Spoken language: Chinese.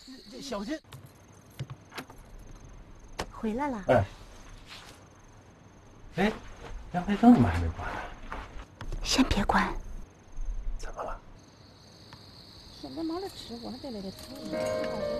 小心！ 回来了。 哎，阳台灯怎么还没关呢？ 先别关。 怎么了？ 现在忙着吃，我还在那里瞅。